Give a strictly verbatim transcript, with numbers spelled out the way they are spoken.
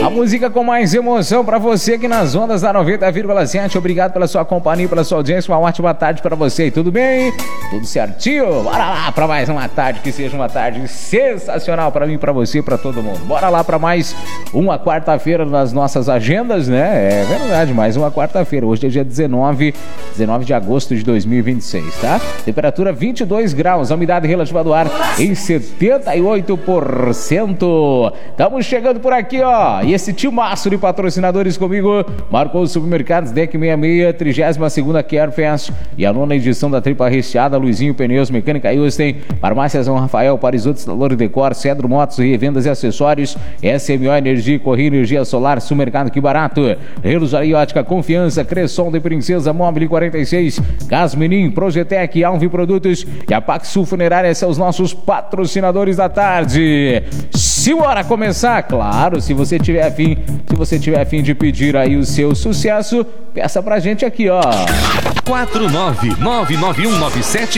A música com mais emoção pra você aqui nas ondas da noventa vírgula sete. Obrigado pela sua companhia, pela sua audiência. Uma ótima tarde pra você. Tudo bem? Tudo certinho? Bora lá pra mais uma tarde, que seja uma tarde sensacional pra mim, pra você, pra todo mundo. Bora lá pra mais uma quarta-feira nas nossas agendas, né? É verdade, mais uma quarta-feira. Hoje é dia dezenove, dezenove de agosto de dois mil e vinte e seis, tá? Temperatura vinte e dois graus, a umidade relativa do ar em setenta e oito por cento. Estamos chegando por aqui, ó. E esse timaço de patrocinadores comigo: Marcou Supermercados, D E C sessenta e seis, trigésima segunda Carefest e a nona edição da Tripa Recheada, Luizinho Pneus, Mecânica Houston, Farmácia São Rafael, Parisoto, Instalador e Decor, Cedro Motos, Revendas e Acessórios, S M O Energia, Correio Energia Solar, Supermercado Que Barato, Relojaria Ótica Confiança, Cresson de Princesa, Móvel quarenta e seis, Gás Menin, Projetec, Alvi Produtos e a Paxsul Funerária. São os nossos patrocinadores da tarde. Simbora começar? Claro, se você tiver afim, se você tiver afim de pedir aí o seu sucesso, peça pra gente aqui, ó. quatro nove nove nove um nove sete